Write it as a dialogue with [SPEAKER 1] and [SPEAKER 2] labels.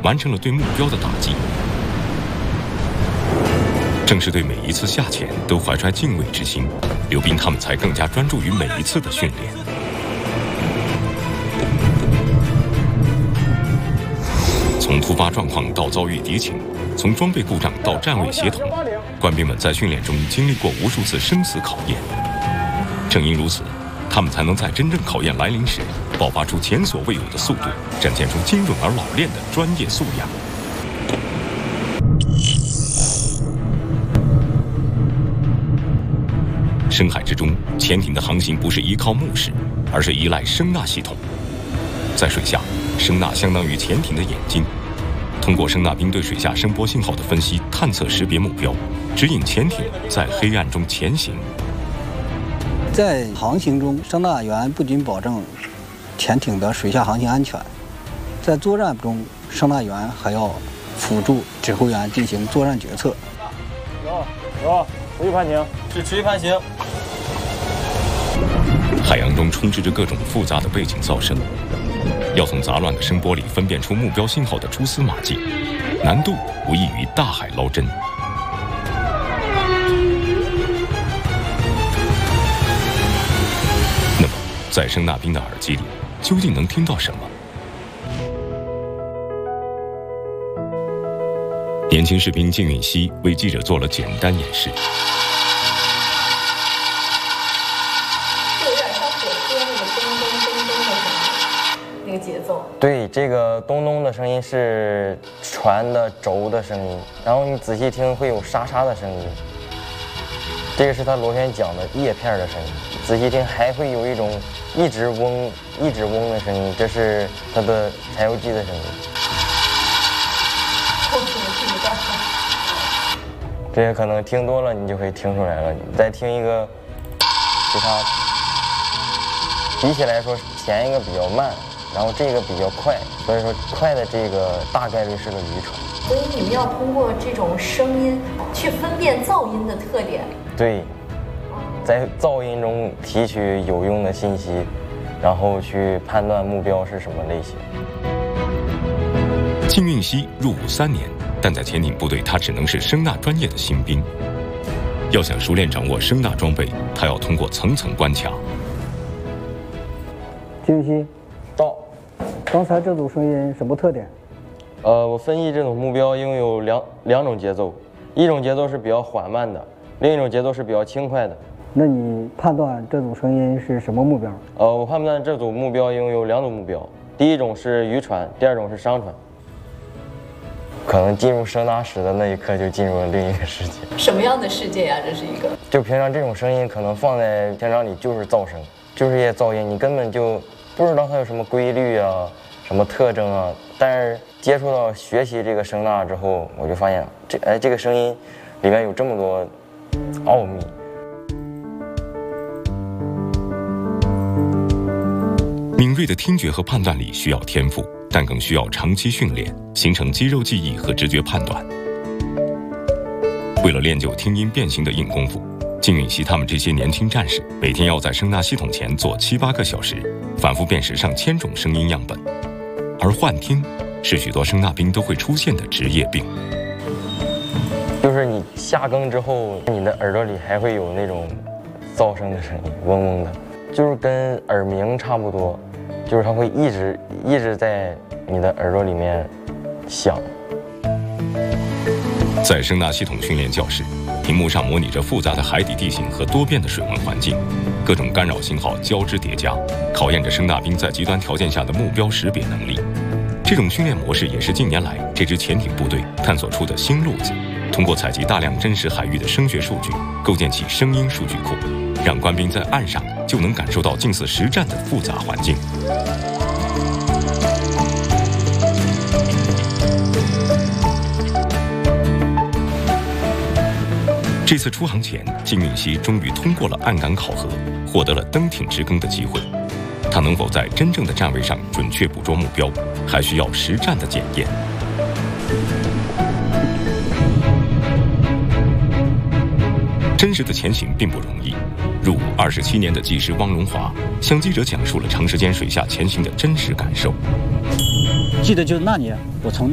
[SPEAKER 1] 完成了对目标的打击。正是对每一次下潜都怀揣敬畏之心，刘斌他们才更加专注于每一次的训练。从突发状况到遭遇敌情，从装备故障到站位协同，官兵们在训练中经历过无数次生死考验。正因如此，他们才能在真正考验来临时，爆发出前所未有的速度，展现出精准而老练的专业素养。深海之中，潜艇的航行不是依靠目视，而是依赖声纳系统。在水下，声纳相当于潜艇的眼睛，通过声纳兵对水下声波信号的分析、探测、识别目标，指引潜艇在黑暗中前行。
[SPEAKER 2] 在航行中，声纳员不仅保证潜艇的水下航行安全，在作战中，声纳员还要辅助指挥员进行作战决策。
[SPEAKER 3] 有，持续攀行，是持续攀行。
[SPEAKER 1] 海洋中充斥着各种复杂的背景噪声，要从杂乱的声波里分辨出目标信号的蛛丝马迹，难度无异于大海捞针。那么，在声纳兵的耳机里，究竟能听到什么？年轻士兵靳允熙为记者做了简单演示。
[SPEAKER 4] 对，这个咚咚的声音是船的轴的声音，然后你仔细听会有沙沙的声音，这个是它螺旋桨的叶片的声音。仔细听还会有一种一直嗡的声音，这是它的柴油机的声音。这些可能听多了你就会听出来了。你再听一个其他，比起来说前一个比较慢，然后这个比较快，所以说快的这个大概率是个渔船。
[SPEAKER 5] 所以你们要通过这种声音去分辨噪音的特点。对，
[SPEAKER 4] 在噪音中提取有用的信息，然后去判断目标是什么类型。
[SPEAKER 1] 靳允熙入伍3年，但在潜艇部队他只能是声纳专业的新兵。要想熟练掌握声纳装备，他要通过层层关卡。
[SPEAKER 2] 靳允熙，
[SPEAKER 4] 到。
[SPEAKER 2] 刚才这组声音什么特点？
[SPEAKER 4] 我分析这种目标拥有两种节奏，一种节奏是比较缓慢的，另一种节奏是比较轻快的。
[SPEAKER 2] 那你判断这组声音是什么目标？
[SPEAKER 4] 我判断这组目标拥有2种目标，第一种是渔船，第二种是商船。可能进入声纳室的那一刻就进入了另一个世界。
[SPEAKER 5] 什么样的世界呀？这是一个？
[SPEAKER 4] 就平常这种声音可能放在平常里就是噪声，就是一些噪音，你根本就不知道它有什么规律啊，什么特征啊。但是接触到学习这个声纳之后，我就发现这个声音里面有这么多奥秘。
[SPEAKER 1] 敏锐的听觉和判断力需要天赋，但更需要长期训练，形成肌肉记忆和直觉判断。为了练就听音辨形的硬功夫，靳允熙他们这些年轻战士每天要在声纳系统前坐7、8个小时，反复辨识上千种声音样本。而幻听是许多声纳兵都会出现的职业病。
[SPEAKER 4] 就是你下更之后，你的耳朵里还会有那种噪声的声音，嗡嗡的，就是跟耳鸣差不多，就是它会一直在你的耳朵里面响。
[SPEAKER 1] 在声纳系统训练教室，屏幕上模拟着复杂的海底地形和多变的水文环境，各种干扰信号交织叠加，考验着声纳兵在极端条件下的目标识别能力。这种训练模式也是近年来这支潜艇部队探索出的新路子，通过采集大量真实海域的声学数据，构建起声音数据库，让官兵在岸上就能感受到近似实战的复杂环境。这次出航前，靳允熙终于通过了岸感考核，获得了登艇值更的机会。他能否在真正的站位上准确捕捉目标，还需要实战的检验。真实的前行并不容易。入伍27年的技师汪荣华向记者讲述了长时间水下前行的真实感受。
[SPEAKER 2] 记得就那年，我从